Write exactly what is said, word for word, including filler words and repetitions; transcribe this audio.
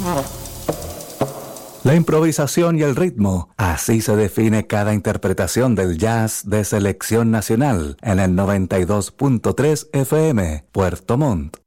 La improvisación y el ritmo, así se define cada interpretación del jazz de selección nacional en el noventa y dos punto tres F M, Puerto Montt.